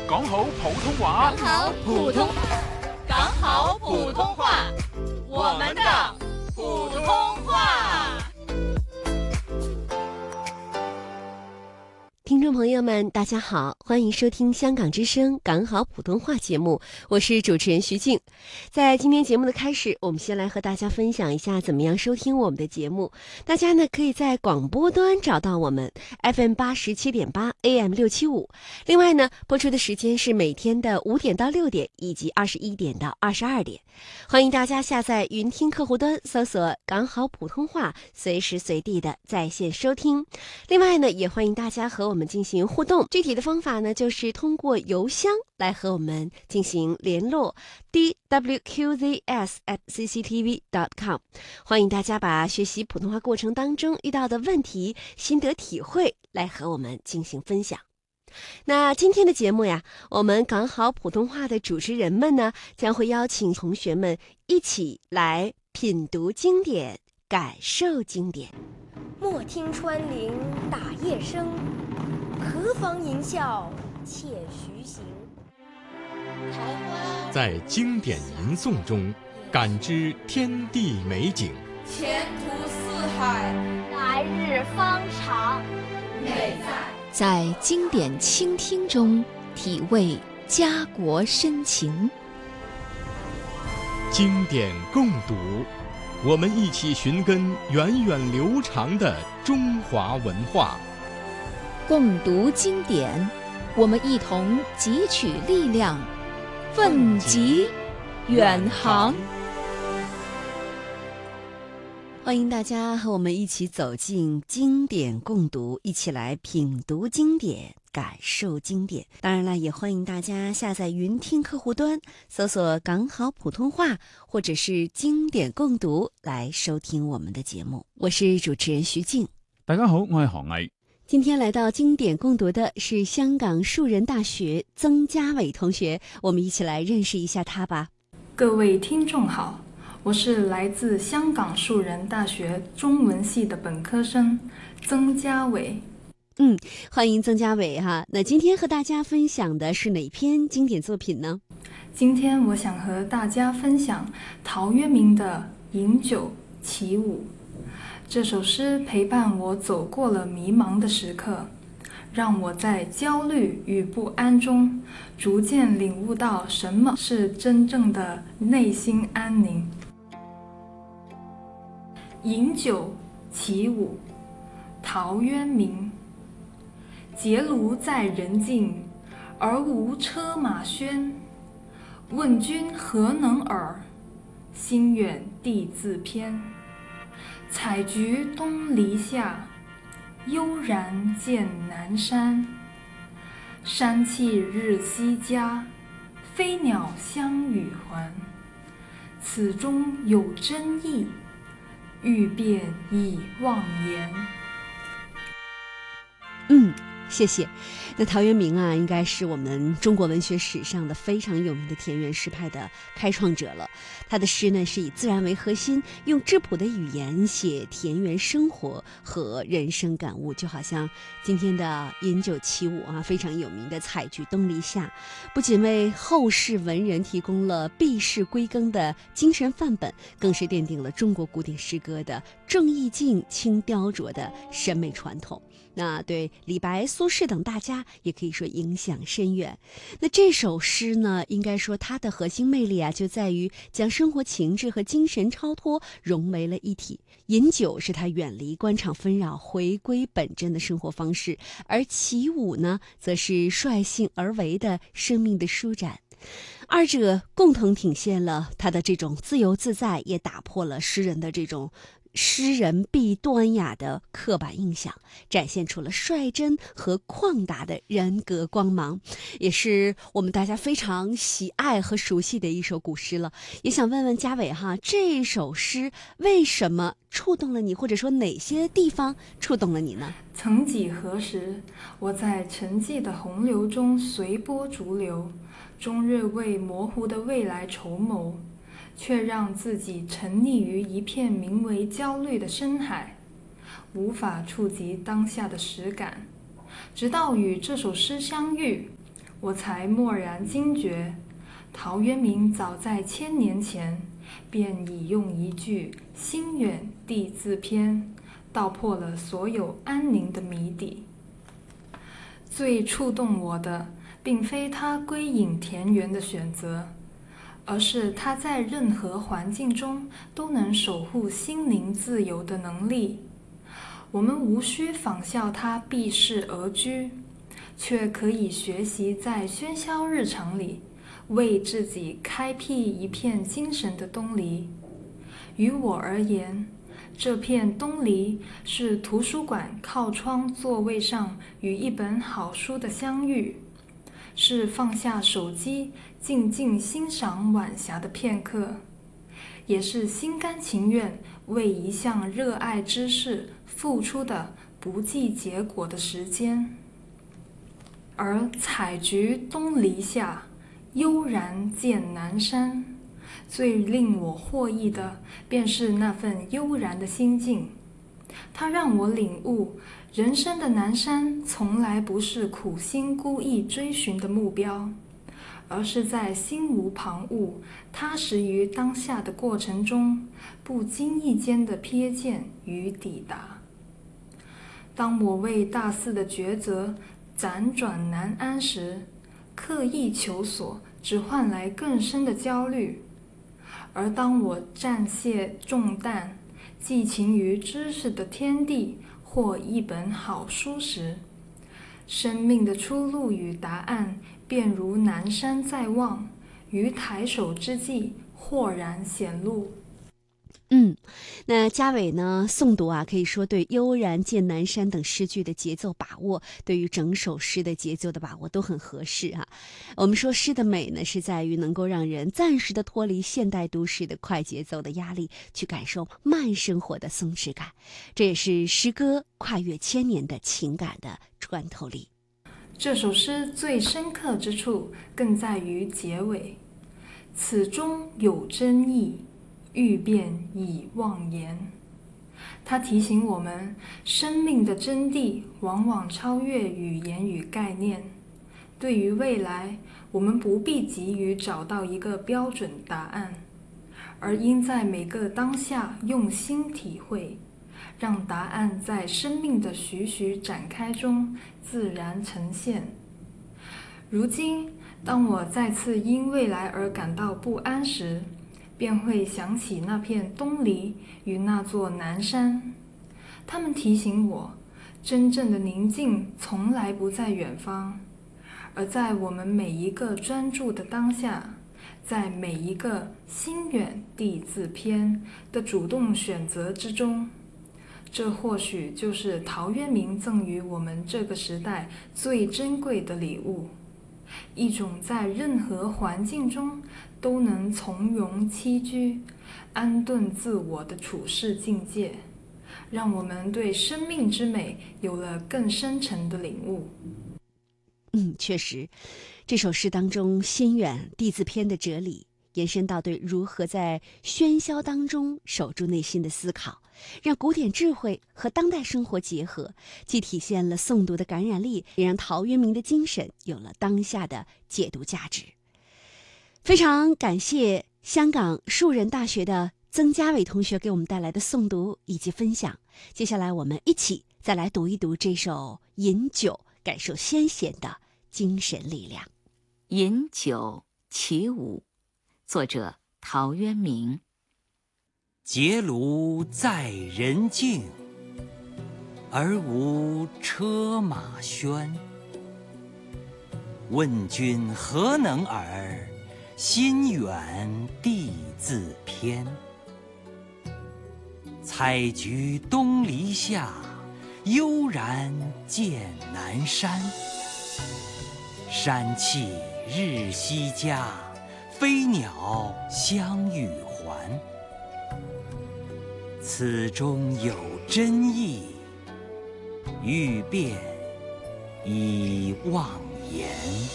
講好普通話， 講好普通話，我們的普通話。 聽眾朋友們，大家好，歡迎收聽香港之聲港好普通話節目，我是主持人徐靜。在今天節目的開始，我們先來和大家分享一下怎麼樣收聽我們的節目。大家呢可以在廣播端找到我們 FM87.8 AM675。另外呢，播出的時間是每天的5點到6點以及21點到22點。歡迎大家下載雲聽客戶端，搜索港好普通話，隨時隨地的在線收聽。另外呢，也歡迎大家和我們進行互動，具體的方法呢，就是通過郵箱來和我們進行聯絡 dwqzs@cctv.com。歡迎大家把學習普通話過程當中遇到的問題、心得體會來和我們進行分享。那今天的節目呀，我們港好普通話的主持人們呢，將會邀請同學們一起來品讀經典，感受經典。 莫聽穿林打葉聲，何妨吟嘯且徐行。 在經典吟誦中感知天地美景， 前途似海， 來日方長。 美在經典傾聽中體味家國深情。 經典共讀，我們一起尋根源遠流長的中華文化。 共讀經典，我們一同汲取力量，奮楫遠航。 歡迎大家和我們一起走進經典共讀，一起來品讀經典，感受經典。當然了，也歡迎大家下載雲聽客戶端，搜索港好普通話或者是經典共讀來收聽我們的節目。我是主持人徐靜。 大家好，我係何毅。 今天來到經典共讀的是香港樹仁大學曾家偉同學，我們一起來認識一下他吧。 各位聽眾好，我是來自香港樹仁大學中文系的本科生曾家偉。 歡迎曾家偉哈。那今天和大家分享的是哪篇經典作品呢？ 今天我想和大家分享陶淵明的《飲酒起舞》。這首詩陪伴我走過了迷茫的時刻，讓我在焦慮與不安中逐漸領悟到什麼是真正的內心安寧。飲酒起舞，陶淵明。結廬在人境，而無車馬喧。問君何能爾？心遠地自偏。採菊東籬下，悠然見南山。山氣日夕佳，飛鳥相與還。此中有真意，欲辨已忘言。 謝謝。那陶淵明啊，應該是我們中國文學史上的非常有名的田園詩派的開創者了。他的詩呢，是以自然為核心，用質樸的語言寫田園生活和人生感悟，就好像今天的飲酒起舞啊，非常有名的採菊東籬下，不僅為後世文人提供了避世歸耕的精神範本，更是奠定了中國古典詩歌的重意境、輕雕琢的審美傳統。那對李白、蘇軾等大家也可以說影響深遠。那這首詩呢，應該說它的核心魅力啊，就在於將生活情致和精神超脫融為了一體。飲酒是他遠離官場紛擾，回歸本真的生活方式，而起舞呢，則是率性而為的生命的舒展。二者共同體現了他的這種自由自在，也打破了詩人的這種詩人必端雅的刻板印象，展現出了率真和曠達的人格光芒，也是我們大家非常喜愛和熟悉的一首古詩了。也想問問家偉哈，這首詩為什麼觸動了你，或者說哪些地方觸動了你呢？ 曾幾何時，我在沉寂的洪流中隨波逐流，終日為模糊的未來籌謀，卻讓自己沉溺於一片名為焦慮的深海，無法觸及當下的實感。直到與這首詩相遇， 我才蓦然惊觉，陶渊明早在1000年前便已用一句“心远地自偏”道破了所有安宁的谜底。最触动我的，并非他归隐田园的选择，而是他在任何环境中都能守护心灵自由的能力。我们无需仿效他避世而居，却可以学习在喧嚣日常里为自己开辟一片精神的东篱。于我而言，这片东篱是图书馆靠窗座位上与一本好书的相遇，是放下手机静静欣赏晚霞的片刻，也是心甘情愿为一项热爱之事付出的不计结果的时间。而采菊东篱下，悠然见南山，最令我获益的便是那份悠然的心境。它让我领悟，人生的南山从来不是苦心孤诣追寻的目标，而是在心无旁骛、踏实于当下的过程中，不经意间的瞥见与抵达。当我为大肆的抉择辗转难安时，刻意求索只换来更深的焦虑；而当我暂卸重担，寄情于知识的天地或一本好书时，生命的出路与答案便如南山在望，于抬手之际豁然显露。 那嘉伟呢，诵读可以说对悠然见南山等诗句的节奏把握，对于整首诗的节奏的把握都很合适我们说诗的美呢，是在于能够让人暂时的脱离现代都市的快节奏的压力，去感受慢生活的松弛感，这也是诗歌跨越1000年的情感的穿透力。 这首诗最深刻之处更在于结尾，此中有真意，欲辨已忘言。它提醒我们，生命的真谛往往超越语言与概念。对于未来，我们不必急于找到一个标准答案，而应在每个当下用心体会，让答案在生命的徐徐展开中自然呈现。如今，当我再次因未来而感到不安时，便会想起那片东篱与那座南山，它们提醒我，真正的宁静从来不在远方，而在我们每一个专注的当下，在每一个心远地自偏的主动选择之中。这或许就是陶渊明赠予我们这个时代最珍贵的礼物，一种在任何环境中都能从容栖居、安顿自我的处世境界，让我们对生命之美有了更深沉的领悟。 确实，这首诗当中心远地自偏的哲理，延伸到对如何在喧嚣当中守住内心的思考，让古典智慧和当代生活结合，既体现了诵读的感染力，也让陶渊明的精神有了当下的解读价值。非常感谢香港树人大学的曾嘉伟同学给我们带来的诵读以及分享。接下来我们一起再来读一读这首《饮酒》，感受先贤的精神力量。 饮酒其五，作者陶渊明。 结庐在人境，而无车马喧。问君何能尔？心远地自偏。采菊东篱下，悠然见南山。山气日夕佳，飞鸟相与还。此中有真意，欲辨已忘言。